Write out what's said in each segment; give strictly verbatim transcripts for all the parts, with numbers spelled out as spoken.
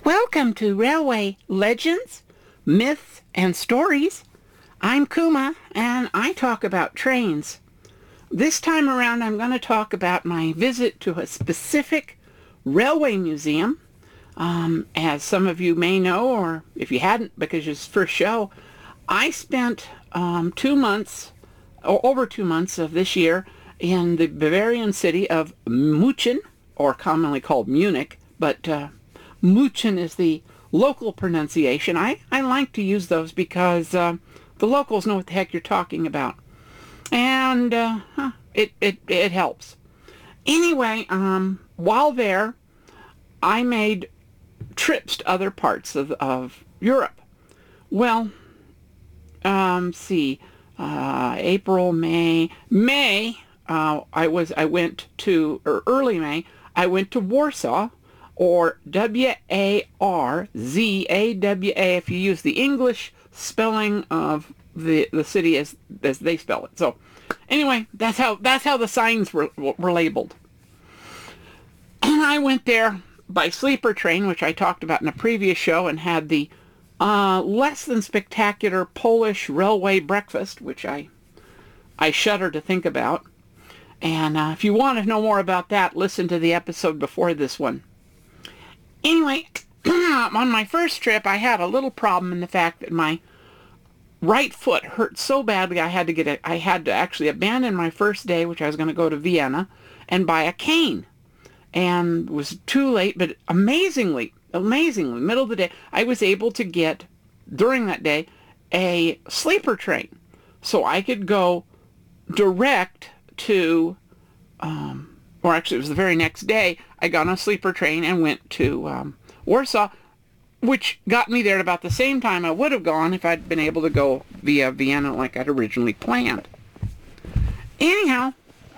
Welcome to Railway Legends, Myths, and Stories. I'm Kuma, and I talk about trains. This time around, I'm going to talk about my visit to a specific railway museum. Um, as some of you may know, or if you hadn't because it's first show, I spent um, two months, or over two months of this year, in the Bavarian city of München, or commonly called Munich, but uh, München is the local pronunciation. I, I like to use those because uh, the locals know what the heck you're talking about. And uh, huh, it, it, it helps. Anyway, um, while there, I made trips to other parts of, of Europe. Well, um, see, uh, April, May, May, uh, I was, I went to, or early May, I went to Warsaw, or W A R Z A W A if you use the English spelling of the the city as as they spell it. So anyway, that's how that's how the signs were were labeled. And I went there by sleeper train, which I talked about in a previous show, and had the uh, less than spectacular Polish railway breakfast, which I I shudder to think about. And uh, if you want to know more about that, listen to the episode before this one. Anyway, on my first trip, I had a little problem in the fact that my right foot hurt so badly I had to get a, I had to actually abandon my first day, which I was going to go to Vienna, and buy a cane. And it was too late, but amazingly, amazingly, middle of the day, I was able to get, during that day, a sleeper train. So I could go direct to, um, or actually it was the very next day, I got on a sleeper train and went to um, Warsaw, which got me there at about the same time I would have gone if I'd been able to go via Vienna like I'd originally planned. Anyhow,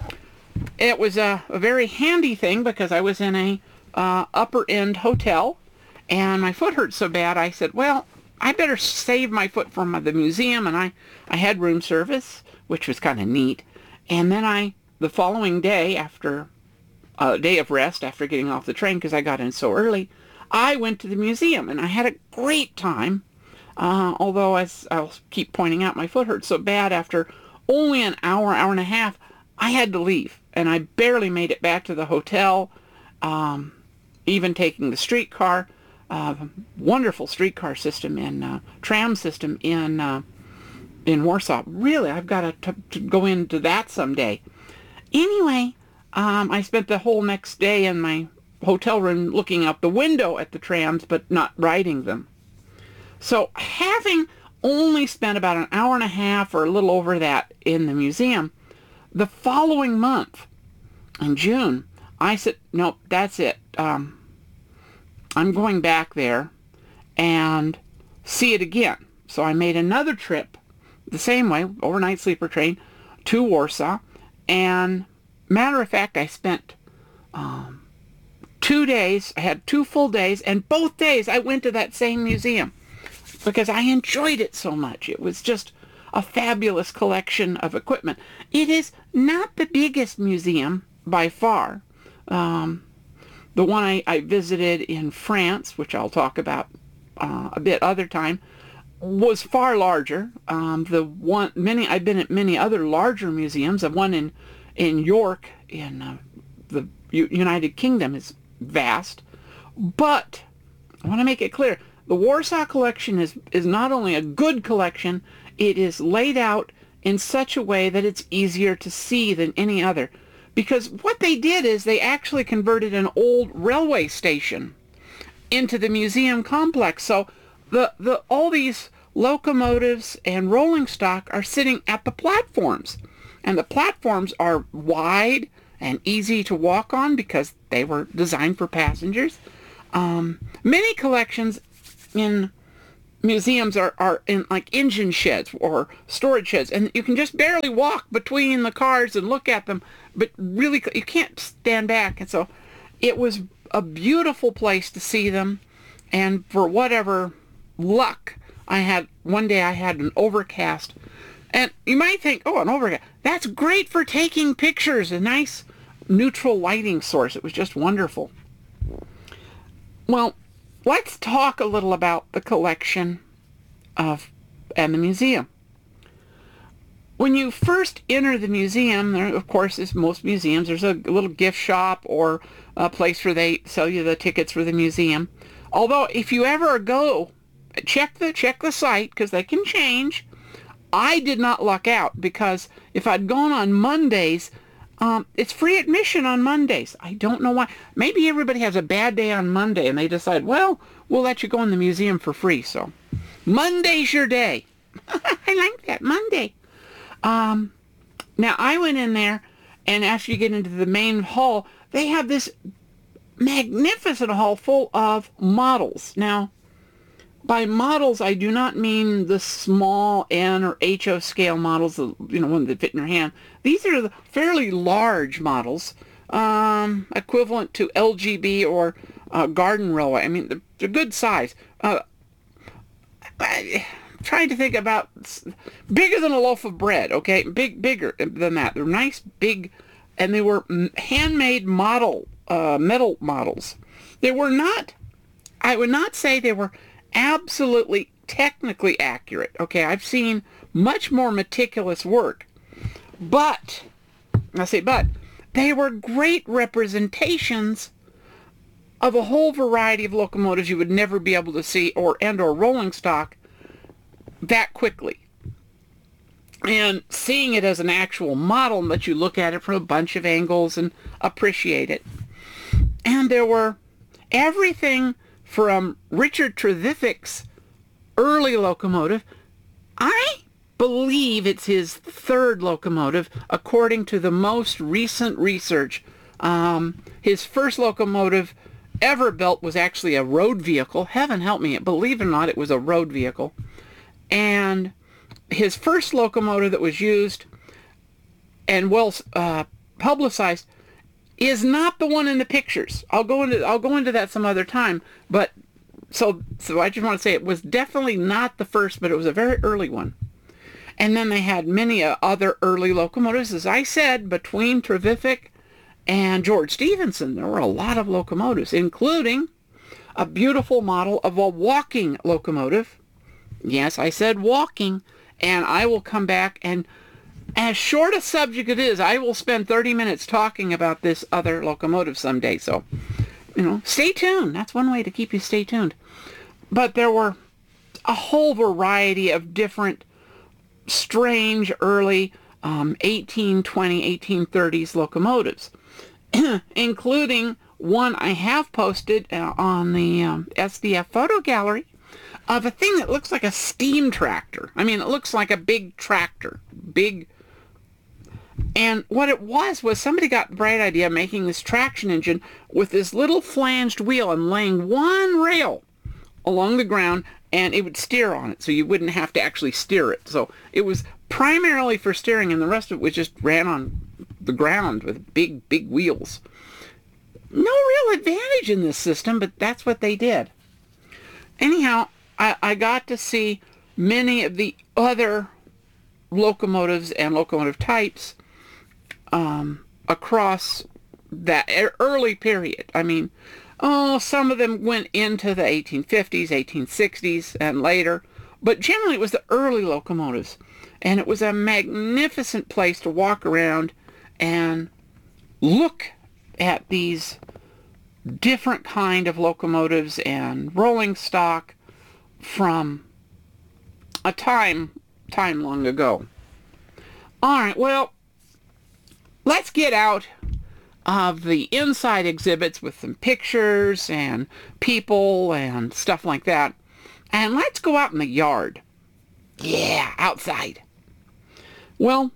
it was a, a very handy thing because I was in a uh, upper-end hotel, and my foot hurt so bad I said, well, I better save my foot from the museum, and I, I had room service, which was kind of neat. And then I, the following day, after a day of rest, after getting off the train because I got in so early, I went to the museum, and I had a great time. Uh, although, as I'll keep pointing out, my foot hurt so bad after only an hour, hour and a half, I had to leave, and I barely made it back to the hotel, um, even taking the streetcar, uh, wonderful streetcar system and uh, tram system in uh, in Warsaw. Really, I've got to, to go into that someday. Anyway, um, I spent the whole next day in my hotel room looking out the window at the trams, but not riding them. So having only spent about an hour and a half or a little over that in the museum, the following month, in June, I said, nope, that's it. Um, I'm going back there and see it again. So I made another trip the same way, overnight sleeper train, to Warsaw. And matter of fact, I spent um, two days, I had two full days, and both days I went to that same museum because I enjoyed it so much. It was just a fabulous collection of equipment. It is not the biggest museum by far. Um, the one I, I visited in France, which I'll talk about uh, a bit other time, was far larger. Um, the one, many I've been at many other larger museums. The one in in York in uh, the U- United Kingdom is vast, but I want to make it clear: the Warsaw collection is is not only a good collection, it is laid out in such a way that it's easier to see than any other. Because what they did is they actually converted an old railway station into the museum complex. So the, the all these locomotives and rolling stock are sitting at the platforms. And the platforms are wide and easy to walk on because they were designed for passengers. Um, many collections in museums are, are in like engine sheds or storage sheds, and you can just barely walk between the cars and look at them, but really you can't stand back. And so it was a beautiful place to see them, and for whatever luck I had, one day I had an overcast, and you might think, oh, an overcast, that's great for taking pictures, a nice neutral lighting source. It was just wonderful. Well, let's talk a little about the collection of and the museum. When you first enter the museum, there, of course, as most museums, there's a little gift shop or a place where they sell you the tickets for the museum. Although, if you ever go, check the check the site, because they can change. I did not luck out, because if I'd gone on Mondays, um, it's free admission on Mondays. I don't know why. Maybe everybody has a bad day on Monday, and they decide, well, we'll let you go in the museum for free. So, Monday's your day. I like that, Monday. Um, now, I went in there, and after you get into the main hall, they have this magnificent hall full of models. Now, by models, I do not mean the small N or H O scale models, you know, ones that fit in your hand. These are the fairly large models, um, equivalent to L G B or uh, Garden Railway. I mean, they're, they're good size. Uh, I, trying to think about bigger than a loaf of bread, okay? Big, bigger than that. They're nice, big, and they were handmade model, uh, metal models. They were not, I would not say they were absolutely technically accurate, okay? I've seen much more meticulous work, but, I say but, they were great representations of a whole variety of locomotives you would never be able to see, or and or rolling stock, that quickly. And seeing it as an actual model lets you look at it from a bunch of angles and appreciate it. And there were everything from Richard Trevithick's early locomotive. I believe it's his third locomotive, according to the most recent research. Um, his first locomotive ever built was actually a road vehicle. Heaven help me, believe it or not, it was a road vehicle. And his first locomotive that was used and well uh, publicized is not the one in the pictures. I'll go into I'll go into that some other time. But so so I just want to say it was definitely not the first, but it was a very early one. And then they had many uh, other early locomotives. As I said, between Trevithick and George Stephenson, there were a lot of locomotives, including a beautiful model of a walking locomotive. Yes, I said walking, and I will come back, and as short a subject it is, I will spend thirty minutes talking about this other locomotive someday. So, you know, stay tuned. That's one way to keep you stay tuned. But there were a whole variety of different strange early um, eighteen twenty, eighteen thirties locomotives, including one I have posted uh, on the um, S D F photo gallery, of a thing that looks like a steam tractor. I mean, it looks like a big tractor. Big. And what it was, was somebody got the bright idea of making this traction engine with this little flanged wheel and laying one rail along the ground, and it would steer on it, so you wouldn't have to actually steer it. So it was primarily for steering, and the rest of it was just ran on the ground with big, big wheels. No real advantage in this system, but that's what they did. Anyhow, I, I got to see many of the other locomotives and locomotive types um, across that early period. I mean, oh, some of them went into the eighteen fifties, eighteen sixties, and later, but generally it was the early locomotives. And it was a magnificent place to walk around and look at these different kind of locomotives and rolling stock from a time time long ago. All right, well, let's get out of the inside exhibits with some pictures and people and stuff like that, and let's go out in the yard. Yeah, outside. Well,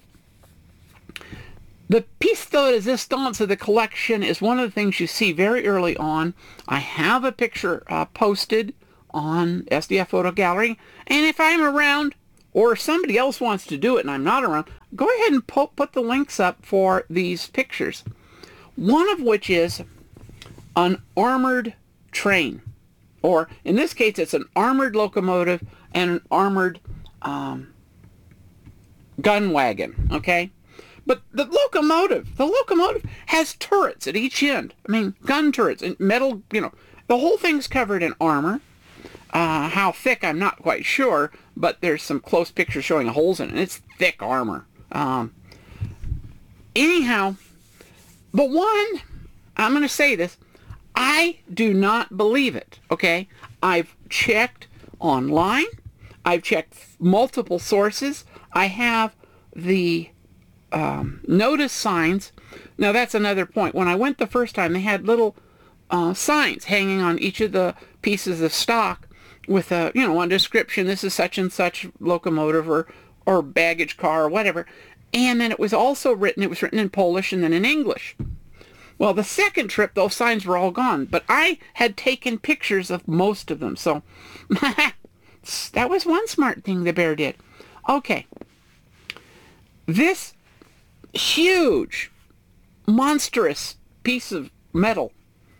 the piece de resistance of the collection is one of the things you see very early on. I have a picture uh, posted on S D F Photo Gallery, and if I'm around or if somebody else wants to do it and I'm not around, go ahead and po put the links up for these pictures. One of which is an armored train, or in this case it's an armored locomotive and an armored um, gun wagon, okay? But the locomotive, the locomotive has turrets at each end. I mean, gun turrets and metal, you know, The whole thing's covered in armor. Uh, how thick, I'm not quite sure, but there's some close pictures showing holes in it. It's thick armor. Um, anyhow, but one, I'm going to say this, I do not believe it, okay? I've checked online. I've checked multiple sources. I have the um, notice signs. Now, that's another point. When I went the first time, they had little uh, signs hanging on each of the pieces of stock with a, you know, one description. This is such and such locomotive or, or baggage car or whatever. And then it was also written, it was written in Polish and then in English. Well, the second trip, those signs were all gone, but I had taken pictures of most of them. So that was one smart thing the bear did. Okay. This huge, monstrous piece of metal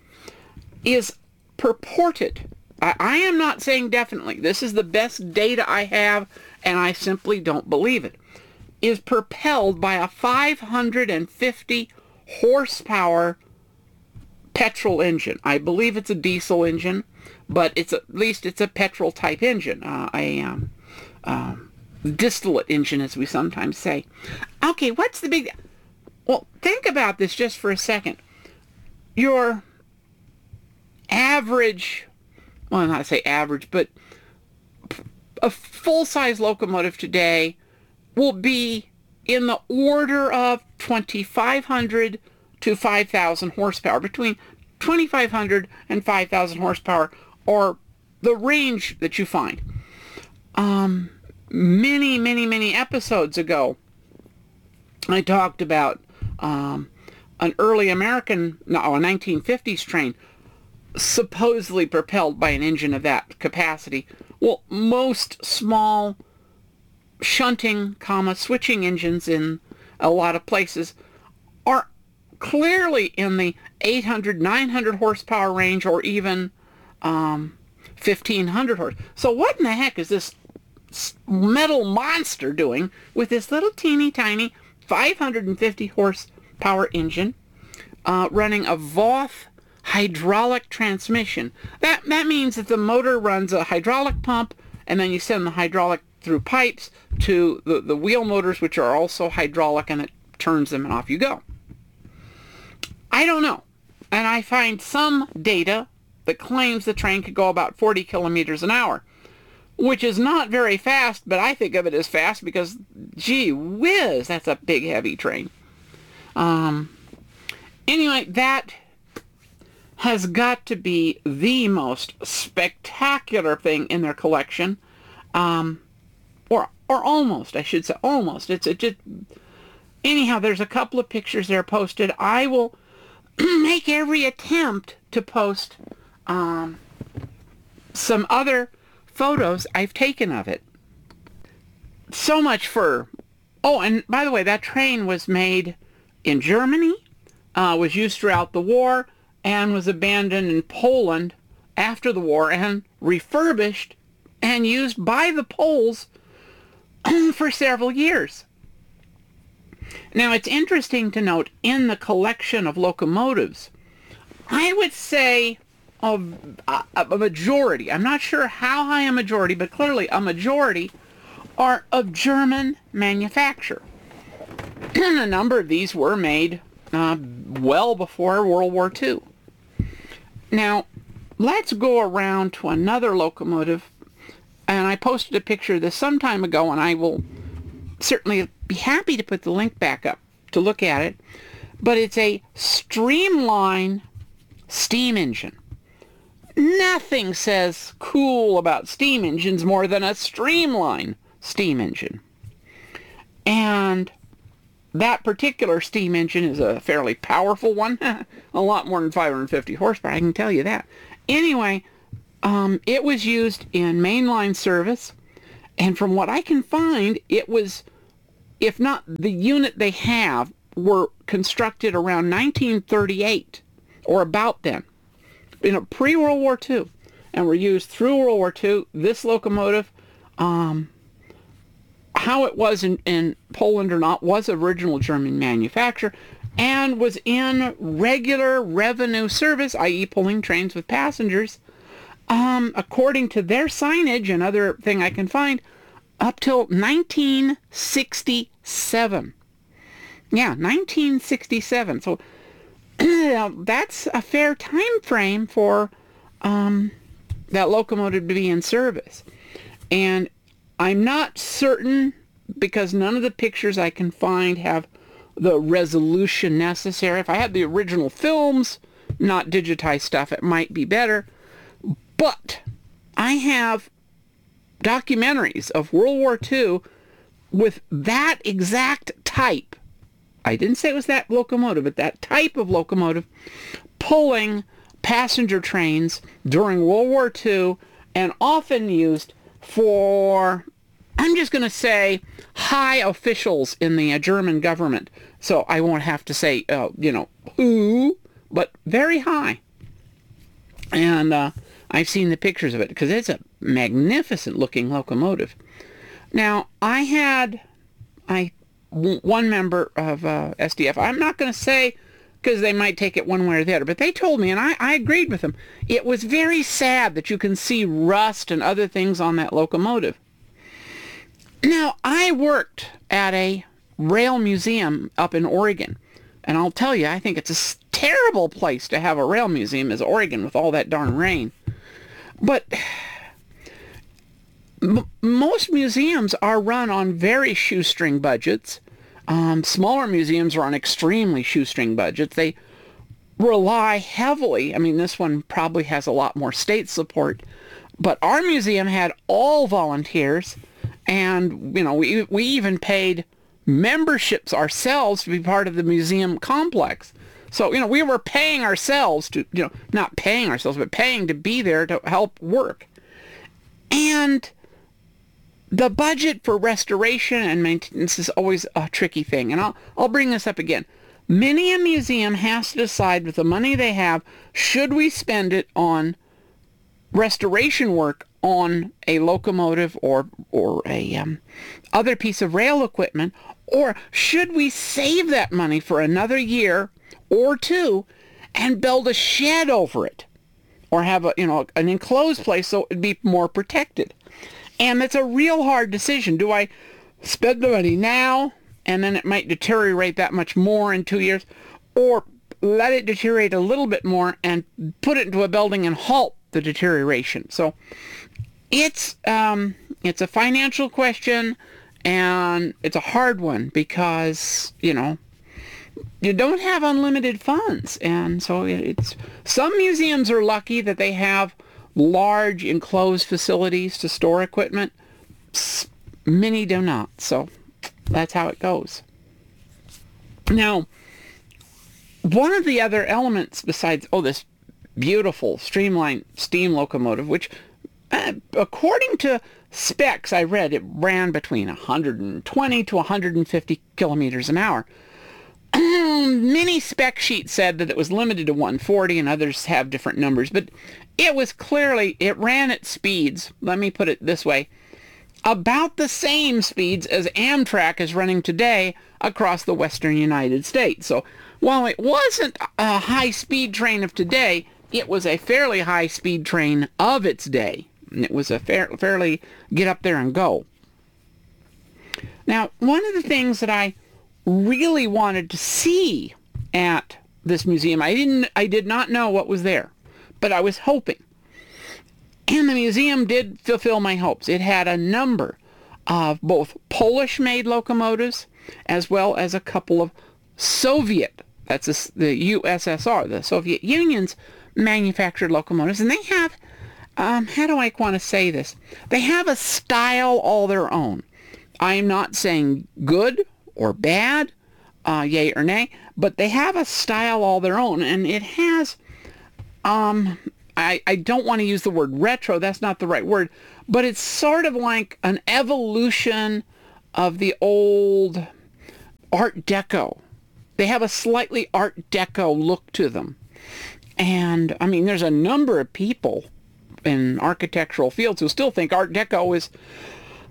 is purported, I, I am not saying definitely, this is the best data I have, and I simply don't believe it, is propelled by a five hundred fifty horsepower petrol engine. I believe it's a diesel engine, but it's at least it's a petrol type engine, uh, a um, um, distillate engine, as we sometimes say. Okay, what's the big... Well, think about this just for a second. Your average, well, not to say average, but a full-size locomotive today will be in the order of twenty-five hundred to five thousand horsepower, between twenty-five hundred and five thousand horsepower, or the range that you find. Um, many, many, many episodes ago, I talked about um, an early American, no, a nineteen fifties train, supposedly propelled by an engine of that capacity. Well, most small shunting, comma, switching engines in a lot of places are clearly in the eight hundred, nine hundred horsepower range, or even um, fifteen hundred horse. So what in the heck is this metal monster doing with this little teeny tiny five hundred fifty horsepower engine uh, running a Voith hydraulic transmission? That, that means that the motor runs a hydraulic pump, and then you send the hydraulic through pipes to the, the wheel motors, which are also hydraulic, and it turns them and off you go. I don't know. And I find some data that claims the train could go about forty kilometers an hour, which is not very fast, but I think of it as fast because, gee whiz, that's a big, heavy train. Um, anyway, that has got to be the most spectacular thing in their collection. Um, or or almost, I should say, almost. It's a just... Anyhow, there's a couple of pictures there posted. I will make every attempt to post um, some other photos I've taken of it. So much for... Oh, and by the way, that train was made in Germany, uh, was used throughout the war, and was abandoned in Poland after the war, and refurbished and used by the Poles for several years. Now, it's interesting to note, in the collection of locomotives, I would say a, a, a majority, I'm not sure how high a majority, but clearly a majority, are of German manufacture. A number of these were made uh, well before World War Two. Now, let's go around to another locomotive, and I posted a picture of this some time ago, and I will certainly be happy to put the link back up to look at it, but it's a Streamline steam engine. Nothing says cool about steam engines more than a Streamline steam engine. And that particular steam engine is a fairly powerful one, a lot more than five hundred fifty horsepower, I can tell you that. Anyway, um, it was used in mainline service, and from what I can find, it was, if not the unit they have, were constructed around nineteen thirty-eight, or about then, in a pre-World War Two, and were used through World War Two. This locomotive, um, how it was in, in Poland or not, was original German manufacture, and was in regular revenue service, that is pulling trains with passengers, um, according to their signage and other thing I can find, up till nineteen sixty-seven. Yeah, nineteen sixty-seven. So that's a fair time frame for um, that locomotive to be in service. And I'm not certain, because none of the pictures I can find have the resolution necessary. If I had the original films, not digitized stuff, it might be better. But I have documentaries of World War Two with that exact type. I didn't say it was that locomotive, but that type of locomotive pulling passenger trains during World War Two, and often used for, I'm just going to say, high officials in the uh, German government. So I won't have to say, uh, you know, who, but very high. And uh, I've seen the pictures of it because it's a magnificent looking locomotive. Now, I had I one member of uh, S D F, I'm not going to say because they might take it one way or the other, but they told me, and I, I agreed with them, it was very sad that you can see rust and other things on that locomotive. Now, I worked at a rail museum up in Oregon, and I'll tell you, I think it's a terrible place to have a rail museum is Oregon with all that darn rain. But m- most museums are run on very shoestring budgets. Um, smaller museums are on extremely shoestring budgets. They rely heavily, I mean, this one probably has a lot more state support, but our museum had all volunteers, and, you know, we, we even paid memberships ourselves to be part of the museum complex. So, you know, we were paying ourselves to, you know, not paying ourselves, but paying to be there to help work. And the budget for restoration and maintenance is always a tricky thing. And I'll, I'll bring this up again. Many a museum has to decide with the money they have, should we spend it on restoration work on a locomotive or, or a um, other piece of rail equipment, or should we save that money for another year or two and build a shed over it, or have a, you know, an enclosed place so it'd be more protected. And it's a real hard decision. Do I spend the money now and then it might deteriorate that much more in two years, or let it deteriorate a little bit more and put it into a building and halt the deterioration? So it's um, it's a financial question, and it's a hard one because, you know, you don't have unlimited funds. And so it's, some museums are lucky that they have large enclosed facilities to store equipment. Many do not. So that's how it goes. Now, one of the other elements besides, oh, this beautiful streamlined steam locomotive, which uh, according to specs I read, it ran between one hundred twenty to one hundred fifty kilometers an hour. Many spec sheets said that it was limited to one forty, and others have different numbers, but it was clearly, it ran at speeds, let me put it this way, about the same speeds as Amtrak is running today across the western United States. So while it wasn't a high-speed train of today, it was a fairly high-speed train of its day. It was a fair, fairly get up there and go. Now, one of the things that I really wanted to see at this museum, I didn't, I did not know what was there, but I was hoping. And the museum did fulfill my hopes. It had a number of both Polish-made locomotives as well as a couple of Soviet, that's a, the U S S R, the Soviet Union's manufactured locomotives. And they have, um, how do I want to say this? They have a style all their own. I'm not saying good or bad, uh, yay or nay, but they have a style all their own, and it has, um, I, I don't want to use the word retro, that's not the right word, but it's sort of like an evolution of the old Art Deco. They have a slightly Art Deco look to them. And, I mean, there's a number of people in architectural fields who still think Art Deco is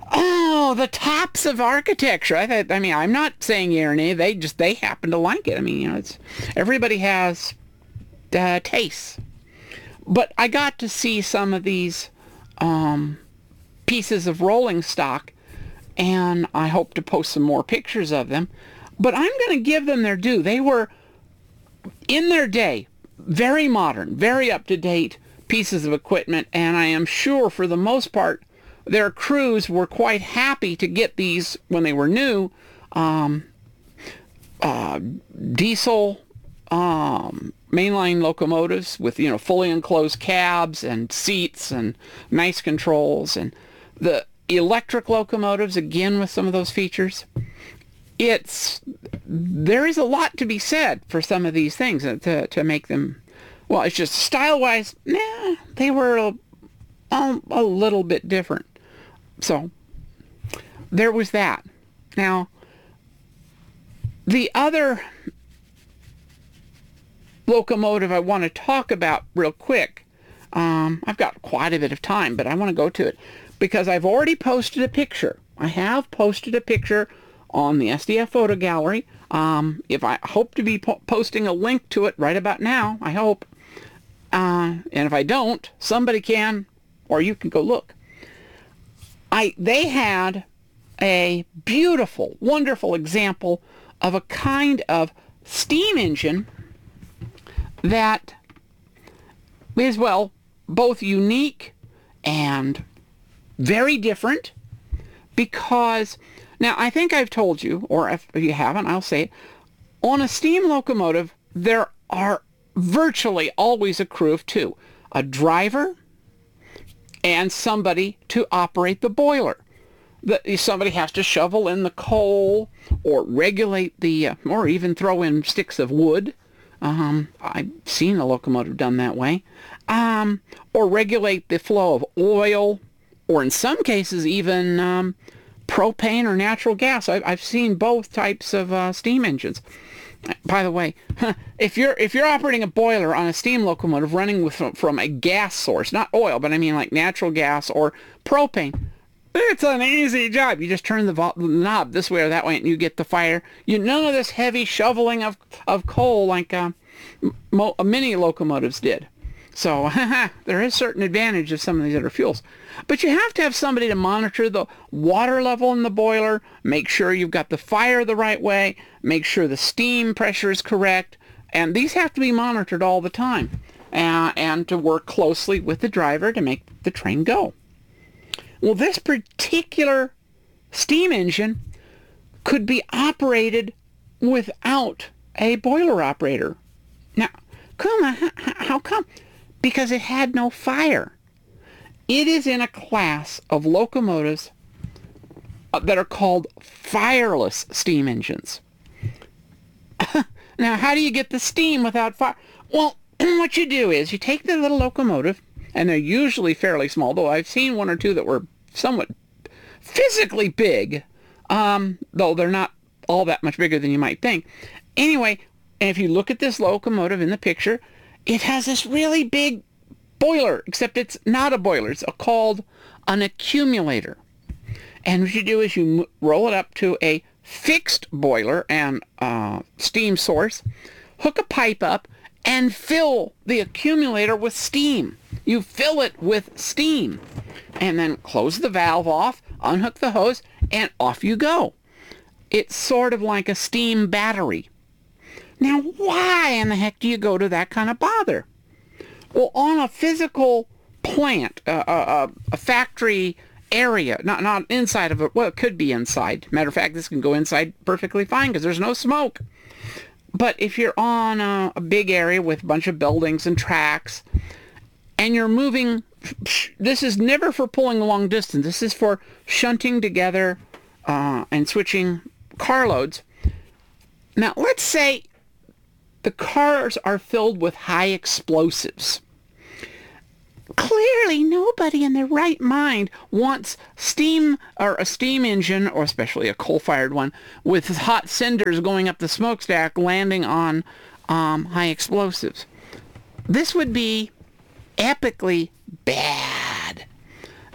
Oh, the tops of architecture. I thought, I mean, I'm not saying yeah or nay. They just, they happen to like it. I mean, you know, it's, everybody has uh, tastes. But I got to see some of these um, pieces of rolling stock, and I hope to post some more pictures of them. But I'm going to give them their due. They were, in their day, very modern, very up-to-date pieces of equipment, and I am sure for the most part their crews were quite happy to get these when they were new. Um, uh, diesel um, mainline locomotives with, you know, fully enclosed cabs and seats and nice controls, and the electric locomotives, again with some of those features. It's, there is a lot to be said for some of these things to, to make them, well, it's just style-wise, nah, they were a, a, a little bit different. So, there was that. Now, the other locomotive I want to talk about real quick, um, I've got quite a bit of time, but I want to go to it, because I've already posted a picture. I have posted a picture on the S D F Photo Gallery. Um, if I hope to be po- posting a link to it right about now, I hope. Uh, and if I don't, somebody can, or you can go look. I they had a beautiful, wonderful example of a kind of steam engine that is, well, both unique and very different, because, now I think I've told you, or if you haven't, I'll say it, on a steam locomotive, there are virtually always a crew of two, a driver and somebody to operate the boiler. The, somebody has to shovel in the coal, or regulate the, uh, or even throw in sticks of wood. Um, I've seen a locomotive done that way. Um, or regulate the flow of oil, or in some cases even um, propane or natural gas. I, I've seen both types of uh, steam engines. By the way, if you're if you're operating a boiler on a steam locomotive running with from a gas source, not oil, but I mean like natural gas or propane, it's an easy job. You just turn the vo- knob this way or that way, and you get the fire. You none of this heavy shoveling of of coal like uh, mo- mini locomotives did. So there is certain advantage of some of these other fuels. But you have to have somebody to monitor the water level in the boiler, make sure you've got the fire the right way, make sure the steam pressure is correct, and these have to be monitored all the time, uh, and to work closely with the driver to make the train go. Well, this particular steam engine could be operated without a boiler operator. Now, Kuma, h- how come? Because it had no fire. It is in a class of locomotives that are called fireless steam engines. Now, how do you get the steam without fire? Well, what you do is you take the little locomotive, and they're usually fairly small, though I've seen one or two that were somewhat physically big, um, though they're not all that much bigger than you might think. Anyway, if you look at this locomotive in the picture, it has this really big boiler, except it's not a boiler. It's a, called an accumulator. And what you do is you roll it up to a fixed boiler and uh, steam source, hook a pipe up, and fill the accumulator with steam. You fill it with steam, and then close the valve off, unhook the hose, and off you go. It's sort of like a steam battery. Now, why in the heck do you go to that kind of bother? Well, on a physical plant, uh, uh, a factory area, not not inside of it, well, it could be inside. Matter of fact, this can go inside perfectly fine because there's no smoke. But if you're on a, a big area with a bunch of buildings and tracks, and you're moving, this is never for pulling a long distance. This is for shunting together uh, and switching carloads. Now, let's say the cars are filled with high explosives. Clearly, nobody in their right mind wants steam or a steam engine, or especially a coal-fired one, with hot cinders going up the smokestack landing on um, high explosives. This would be epically bad. Um,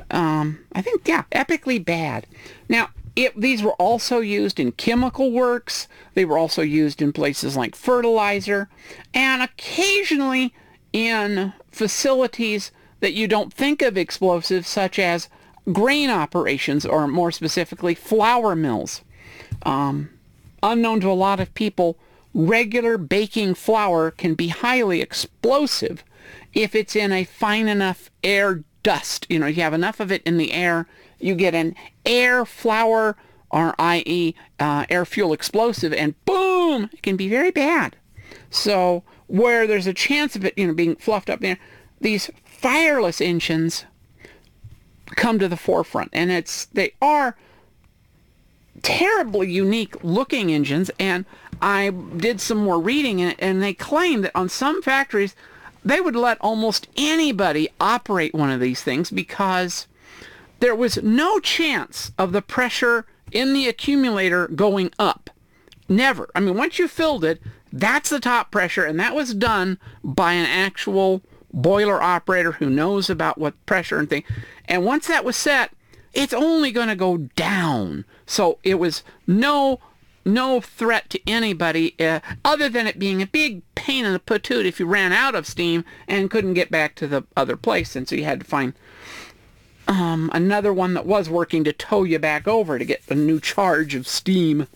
Um, I think, yeah, epically bad. Now, it, these were also used in chemical works. They were also used in places like fertilizer, and occasionally in facilities that you don't think of explosives, such as grain operations, or more specifically, flour mills. Um, unknown to a lot of people, regular baking flour can be highly explosive if it's in a fine enough air dust. You know, you have enough of it in the air, you get an air flour, or that is uh, air fuel explosive, and boom, it can be very bad. So where there's a chance of it, you know, being fluffed up there, these fireless engines come to the forefront, and it's they are terribly unique looking engines. And I did some more reading in it, and they claim that on some factories they would let almost anybody operate one of these things because there was no chance of the pressure in the accumulator going up. Never. I mean, once you filled it, that's the top pressure, and that was done by an actual boiler operator who knows about what pressure and thing. And once that was set, it's only going to go down. So it was no no threat to anybody, uh, other than it being a big pain in the patoot if you ran out of steam and couldn't get back to the other place, and so you had to find um, another one that was working to tow you back over to get a new charge of steam.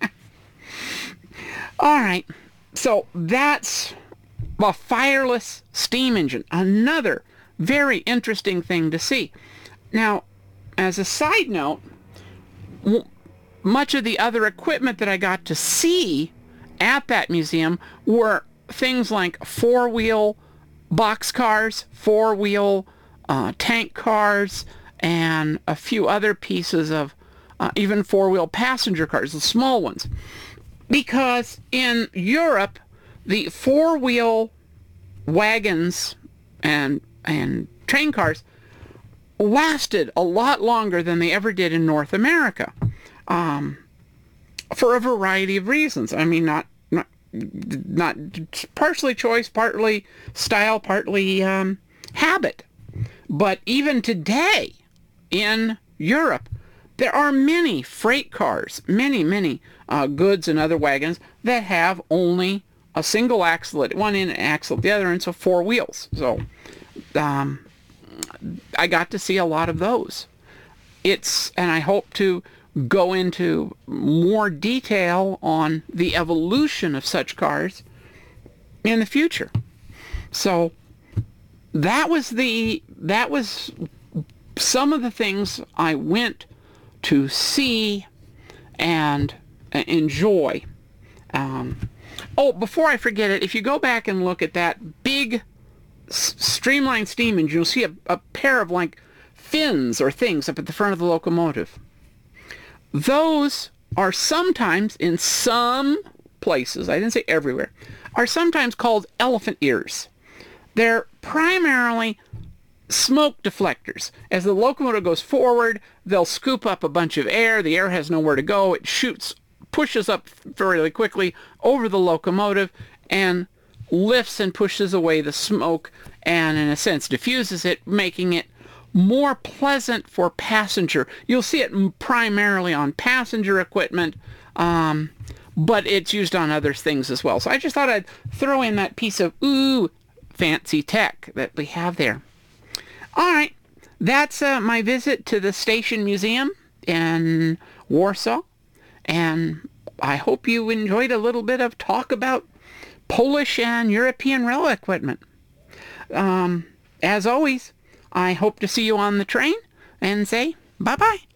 All right, so that's a fireless steam engine. Another very interesting thing to see. Now, as a side note, w- much of the other equipment that I got to see at that museum were things like four-wheel boxcars, four-wheel uh, tank cars, and a few other pieces of uh, even four-wheel passenger cars, the small ones. Because in Europe, the four-wheel wagons and and train cars lasted a lot longer than they ever did in North America, um, for a variety of reasons. I mean, not not not partially choice, partly style, partly um, habit. But even today in Europe, there are many freight cars, many, many uh, goods and other wagons that have only a single axle at one end and axle at the other end, so four wheels. So um, I got to see a lot of those. It's, and I hope to go into more detail on the evolution of such cars in the future. So that was the, that was some of the things I went to see and enjoy. Um, oh, before I forget it, if you go back and look at that big s- streamlined steam engine, you'll see a, a pair of like fins or things up at the front of the locomotive. Those are sometimes, in some places, I didn't say everywhere, are sometimes called elephant ears. They're primarily smoke deflectors. As the locomotive goes forward, they'll scoop up a bunch of air. The air has nowhere to go. It shoots, pushes up fairly quickly over the locomotive and lifts and pushes away the smoke and, in a sense, diffuses it, making it more pleasant for passenger. You'll see it primarily on passenger equipment, um, but it's used on other things as well. So I just thought I'd throw in that piece of, ooh, fancy tech that we have there. All right, that's uh, my visit to the Station Museum in Warsaw, and I hope you enjoyed a little bit of talk about Polish and European rail equipment. Um, as always, I hope to see you on the train and say bye-bye.